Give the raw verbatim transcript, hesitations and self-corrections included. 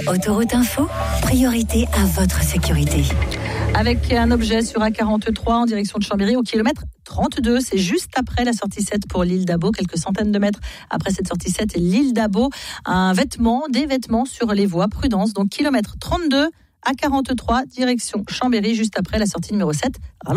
Autoroute Info, priorité à votre sécurité. Avec un objet sur A quarante-trois en direction de Chambéry au kilomètre trente-deux. C'est juste après la sortie sept pour l'île d'Abo, quelques centaines de mètres après cette sortie sept et l'île d'Abo. Un vêtement, des vêtements sur les voies. Prudence, donc kilomètre trente-deux, A quarante-trois, direction Chambéry, juste après la sortie numéro sept.